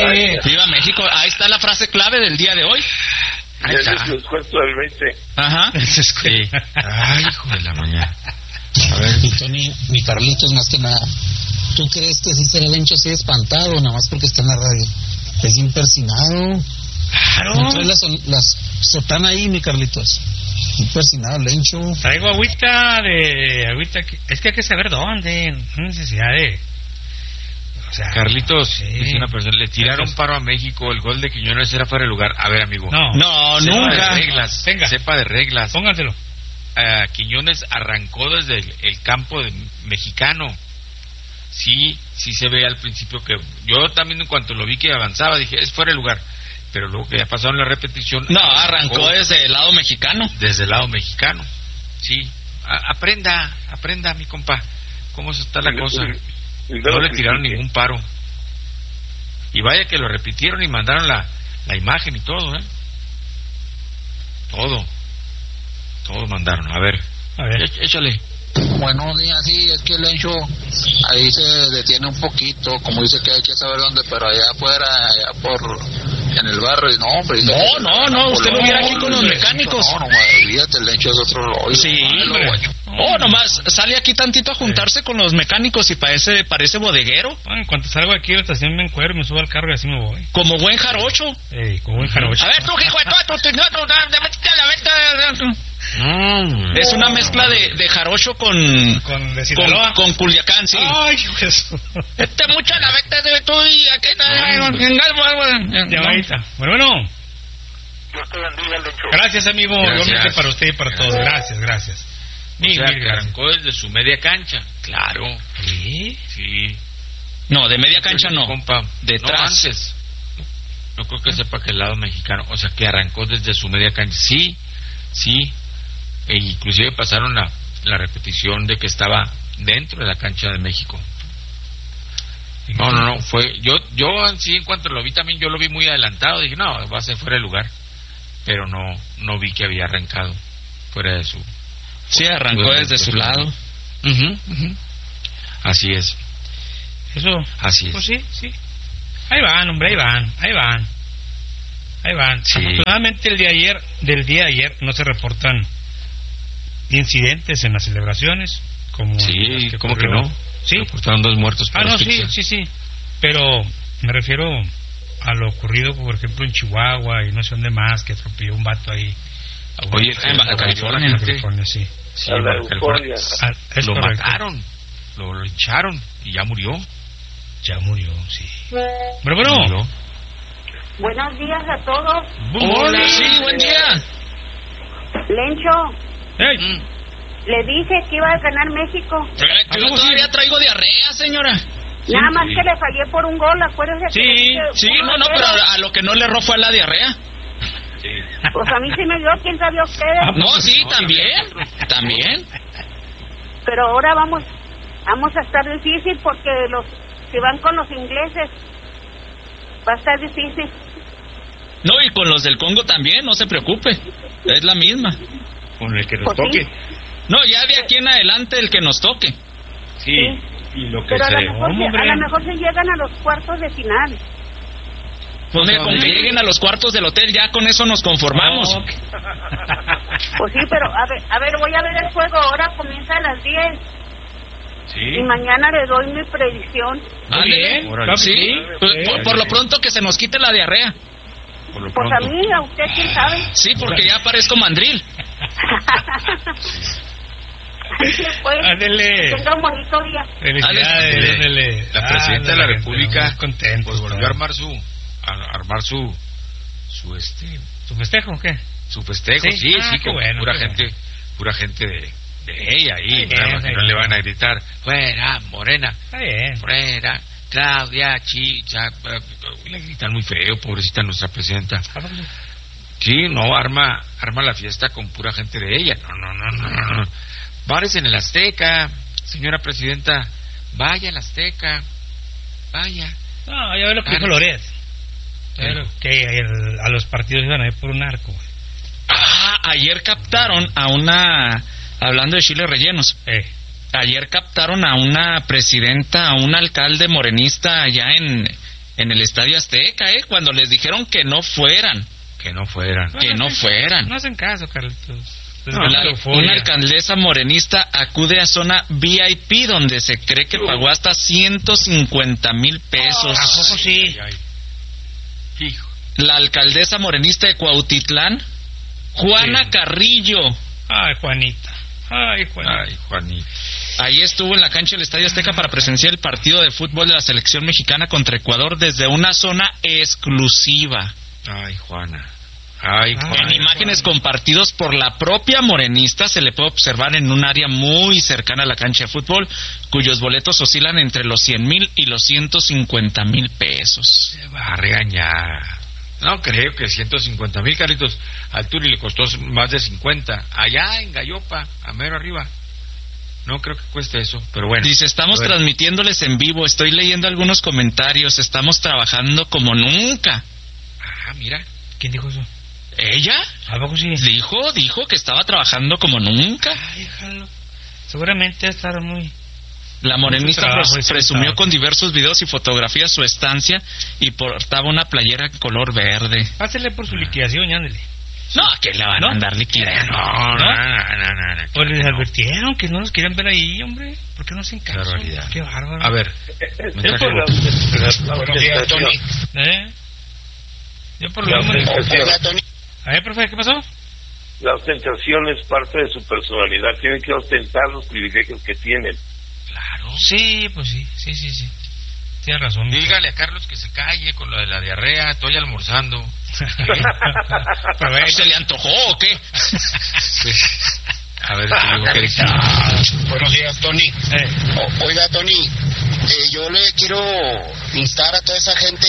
¡Viva México! Ahí está la frase clave del día de hoy. Ahí está. Es el descuento del 20. Ajá. Sí. Ay, hijo de la mañana. A ver. Y Tony, mi Carlitos, más que nada, ¿tú crees que sí será el Lencho así espantado, nada más porque está en la radio? Es bien persinado. Claro. ¿No trae las sotana ahí, mi Carlitos? Un persinado, Lencho. Traigo agüita. Es que hay que saber dónde. No hay necesidad de... O sea, Carlitos, sí. dice una persona, le tiraron paro a México, el gol de Quiñones era fuera de lugar. A ver, amigo. No, sepa nunca. De reglas, Venga. sepa de reglas. Pónganselo. Quiñones arrancó desde el campo mexicano. Sí se ve al principio que... Yo también en cuanto lo vi que avanzaba, dije, es fuera de lugar. Pero luego que ya pasó en la repetición... No, arrancó desde el lado mexicano. Desde el lado mexicano, sí. Aprenda, mi compa. ¿Cómo está la cosa? No le tiraron ningún paro. Y vaya que lo repitieron y mandaron la imagen y todo, ¿eh? Todo mandaron. A ver. Échale. Buenos días, sí, es que el Lencho ahí se detiene un poquito, como dice que hay que saber dónde, pero allá afuera, en el barrio, no, hombre. No, usted lo viera aquí con los mecánicos. No, olvídate, el Lencho es otro rollo. Sí, nomás sale aquí tantito a juntarse con los mecánicos y parece bodeguero. En cuanto salgo aquí de la estación me encuero, me subo al carro y así me voy. Como buen jarocho. Como buen jarocho. A ver, tú, hijo de es una mezcla de jarocho con de Sinaloa. con Culiacán, sí. Ay, Jesús. Mucha la vecta de tú y aquí Bueno. Dios te bendiga, Lencho. Gracias, amigo. Gracias. Igualmente para usted y para todos. Gracias. O sea, que arrancó desde su media cancha. Claro. Sí. No, de media cancha no. Compa, detrás. No, antes. No creo que sepa que el lado mexicano, o sea, que arrancó desde su media cancha. Sí. E inclusive pasaron la repetición de que estaba dentro de la cancha de México. No, fue yo sí, en cuanto lo vi también, yo lo vi muy adelantado, dije, no, va a ser fuera de lugar, pero no vi que había arrancado fuera de su... Sí, arrancó desde su lado. Así es. Eso. Así es. Pues sí. Ahí van, hombre, ahí van. Sí. Afortunadamente del día de ayer no se reportan incidentes en las celebraciones como ¿cómo que no? Sí. Reportaron 2 muertos por asfixia. Sí. Pero me refiero a lo ocurrido, por ejemplo, en Chihuahua y no sé dónde más, que atropelló un vato ahí. Oye, en Baja California, sí. Sí, en Baja California. Lo correcto. mataron, lo lincharon y ya murió. Sí. Pero bueno. Murió. Buenos días a todos. Hola, sí, buen día. Lencho, le dije que iba a ganar México. Yo todavía traigo diarrea, señora. Nada más que le fallé por un gol, acuérdese. Sí, no, pero a lo que no le erró fue la diarrea. Pues a mí sí me dio, quién sabe ustedes. No, sí, también. Pero ahora vamos a estar difícil porque si van con los ingleses va a estar difícil. No, y con los del Congo también, no se preocupe, es la misma. Con el que nos Pues toque. sí. No, ya de aquí en adelante el que nos toque. Sí. Y lo que pero a sea. lo mejor se llegan a los cuartos de final. Pues con que lleguen a los cuartos del hotel, ya con eso nos conformamos. Pues sí, pero a ver, voy a ver el juego, ahora comienza a las 10. Sí. Y mañana le doy mi predicción. Muy bien. Claro, sí. Por lo pronto que se nos quite la diarrea. Pues a mí, a usted, ¿quién sabe? Sí, porque ya parezco mandril. Pues, Ándele. tenga un bonito día. Felicidades, ándele. La presidenta de la República contento, pues volvió a armar su ¿Su festejo o qué? Su festejo, sí, con bueno, pura gente de ella ahí, bien, no le van a gritar, fuera, Morena, Está bien. fuera, Claudia, Chicha, le gritan muy feo, pobrecita nuestra presidenta. Sí, no, arma la fiesta con pura gente de ella, no. Bares en el Azteca, señora presidenta, vaya al Azteca, vaya. No, ya ve lo que dijo Loret. Que a los partidos iban a ir por un arco. Ayer captaron a una, hablando de chiles rellenos, ayer captaron a una presidenta, a un alcalde morenista allá en el Estadio Azteca, cuando les dijeron que no fueran. Que no fueran. No hacen caso, Carlitos. Una alcaldesa morenista acude a zona VIP donde se cree que pagó hasta 150,000 pesos. ¿A poco sí? Hijo. La alcaldesa morenista de Cuautitlán, Juana Carrillo. Ay, Juanita. Ahí estuvo en la cancha del Estadio Azteca para presenciar el partido de fútbol de la selección mexicana contra Ecuador desde una zona exclusiva. Ay, Juana. En imágenes compartidos por la propia morenista se le puede observar en un área muy cercana a la cancha de fútbol, cuyos boletos oscilan entre los 100,000 y los 150,000 pesos. Se va a regañar. No creo que 150,000, Carlitos. Al Turi le costó más de 50. Allá en Gallopa, a mero arriba. No creo que cueste eso, pero bueno. Dice, estamos transmitiéndoles en vivo, estoy leyendo algunos comentarios, estamos trabajando como nunca. Mira. ¿Quién dijo eso? ¿Ella? ¿A poco sí? Dijo que estaba trabajando como nunca. Ay, déjalo. Seguramente estará muy... La morenista presumió con diversos videos y fotografías su estancia y portaba una playera en color verde. Pásele por su liquidación, ándele. No, que le van a andar liquidando. No. Pues les advirtieron que no los querían ver ahí, hombre. ¿Por qué no hacen caso? Qué bárbaro. A ver. Buenos días, Tony. Yo por lo menos... A ver, profe, ¿qué pasó? La ostentación es parte de su personalidad. Tienen que ostentar los privilegios que tienen. Claro. Sí, pues sí. Tienes razón. Dígale a Carlos que se calle con lo de la diarrea. Estoy almorzando. Pero ¿se le antojó o qué? Sí. A ver, buenos días, Tony. Oiga, Tony, yo le quiero instar a toda esa gente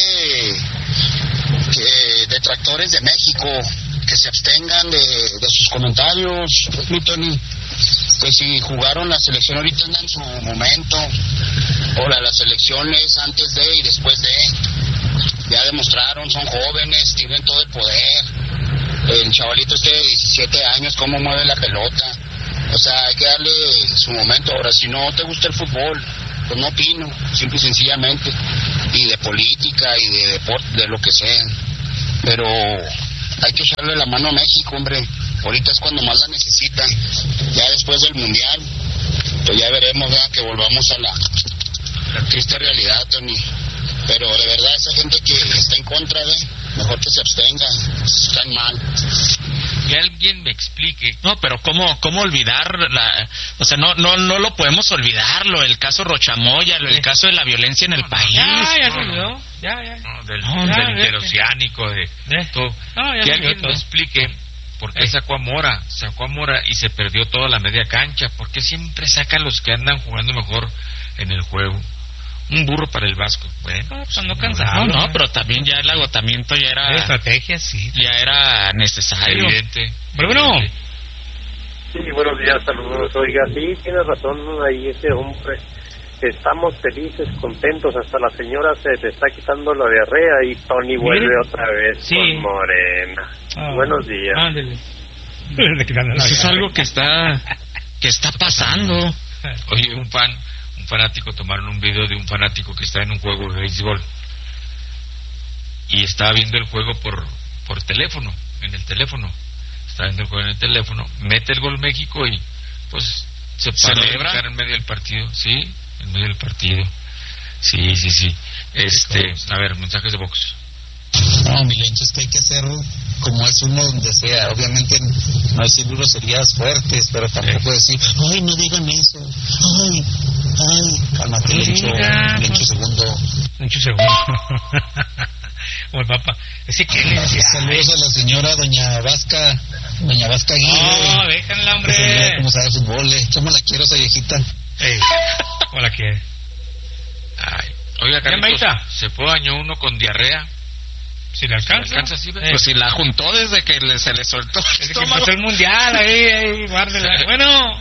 detractores de México que se abstengan de sus comentarios, mi Tony. Pues si jugaron la selección ahorita anda en su momento, ahora las elecciones antes de y después de, ya demostraron, son jóvenes, tienen todo el poder. El chavalito de 17 años, cómo mueve la pelota, o sea, hay que darle su momento. Ahora, si no te gusta el fútbol, pues no opino, simple y sencillamente, y de política y de deporte, de lo que sea, pero hay que echarle la mano a México, hombre. Ahorita es cuando más la necesitan. Ya después del mundial, pues ya veremos, ¿verdad? Que volvamos a la triste realidad, Tony. Pero de verdad, esa gente que está en contra mejor que se abstenga, están mal. Que alguien me explique. No, pero ¿cómo olvidar o sea, no lo podemos olvidarlo, el caso Rochamoya, el caso de la violencia en el país. Ya se olvidó. Ya. Del interoceánico, de todo. Que alguien me explique por qué sacó a Mora y se perdió toda la media cancha. ¿Por qué siempre saca a los que andan jugando mejor en el juego? Un burro para el Vasco. Bueno, pues ando cansado. No, pero también ya el agotamiento ya era... Estrategia, sí. Ya era necesario. Evidente. Pero bueno. Sí, buenos días, saludos. Oiga, sí, tiene razón ahí ese hombre. Estamos felices, contentos. Hasta la señora se le está quitando la diarrea y Tony vuelve otra vez con Morena. Buenos días. Ándele. Eso es algo que está pasando. Oye, un fanático, tomaron un video de un fanático que está en un juego de béisbol y estaba viendo el juego por teléfono, en el teléfono. Está viendo el juego en el teléfono, mete el gol México y pues se celebra en medio del partido. Sí, en medio del partido. Sí. A ver, mensajes de box. No, mi Lencho, es que hay que hacer como es uno donde sea. Obviamente no decir groserías fuertes, pero tampoco decir, ay, no digan eso. Ay, cálmate, Lencho. Lencho segundo. O el papá. Ese que le decía. Saludos a la señora Doña Vasca Aguirre. No, déjenla, hombre. Cómo sabe fútbol, ¿cómo la quiero esa viejita? ¿Cómo la quiere? Ay, oiga, Carlitos, ¿se puede bañar uno con diarrea? Si le alcanza, sí, pues si la juntó desde que se le soltó. Desde que empezó el mundial, ahí, guárdela. Bueno.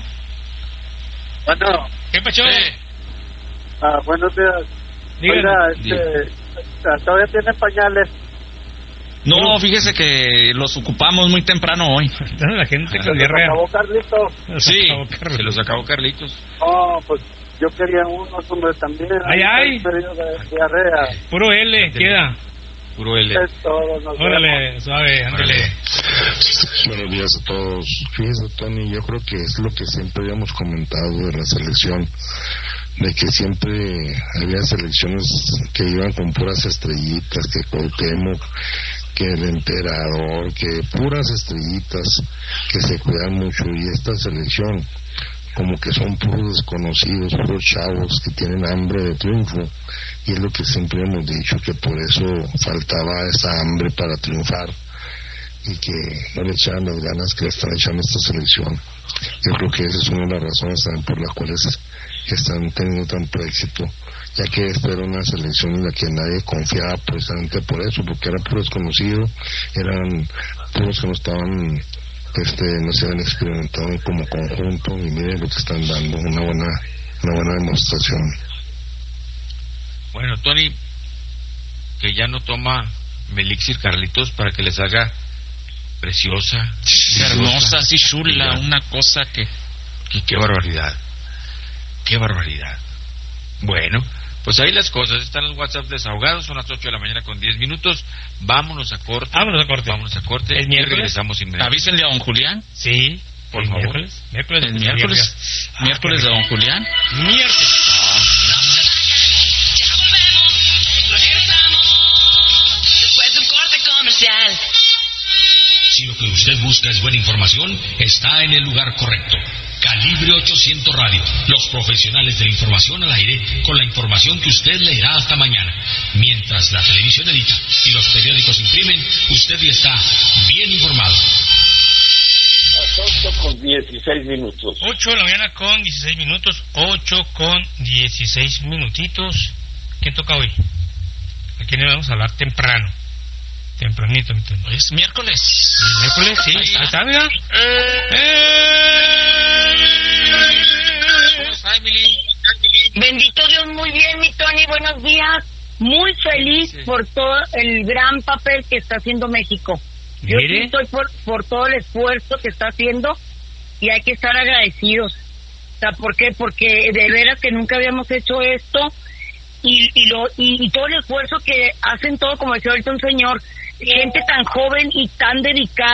¿Qué pacho? Buenos días. Díganos. ¿Todavía tienen pañales? No, fíjese que los ocupamos muy temprano hoy. La gente con diarrea. ¿Se los acabó Carlitos? Sí, se los acabó Carlitos. Pues Yo quería unos, hombre, también. Ay. Diarrea. Puro L, queda. Puro L. Es todo, Órale, suave, ándale. Buenos días a todos. Fíjese, Tony, yo creo que es lo que siempre habíamos comentado de la selección, de que siempre había selecciones que iban con puras estrellitas, que Cuauhtémoc, que el Emperador, que puras estrellitas que se cuidan mucho, y esta selección como que son puros desconocidos, puros chavos que tienen hambre de triunfo, y es lo que siempre hemos dicho, que por eso faltaba esa hambre para triunfar y que no le echaran las ganas que le están echando esta selección. Yo creo que esa es una de las razones también por las cuales están teniendo tanto éxito, ya que esta era una selección en la que nadie confiaba precisamente por eso, porque era puro desconocido, eran puros que no estaban no se habían experimentado como conjunto, y miren lo que están dando, una buena demostración. Bueno, Tony, que ya no toma Melixir Carlitos para que les haga preciosa, hermosa, así chula, una cosa que qué barbaridad, qué barbaridad. Bueno, pues ahí las cosas, están los WhatsApp desahogados, son las 8 de la mañana con 10 minutos, vámonos a corte. Vámonos a corte. ¿El miércoles? Y regresamos inmediatamente. Avísenle a don Julián. Sí, por favor. Miércoles de don Julián. Si lo que usted busca es buena información, está en el lugar correcto. Calibre 800 Radio, los profesionales de la información al aire, con la información que usted leerá hasta mañana. Mientras la televisión edita y los periódicos imprimen, usted ya está bien informado. 8 con 16 minutos. 8 de la mañana con 16 minutos. 8 con 16 minutitos. ¿Quién toca hoy? ¿A quién le vamos a hablar temprano? Tempranito. Es miércoles. ¿Miércoles? Sí, ahí está, mira. Bendito Dios, muy bien, mi Tony, buenos días. Muy feliz por todo el gran papel que está haciendo México. Yo sí estoy por todo el esfuerzo que está haciendo, y hay que estar agradecidos. O sea, ¿por qué? Porque de veras que nunca habíamos hecho esto, y todo el esfuerzo que hacen, todo, como decía ahorita un señor, gente tan joven y tan dedicada.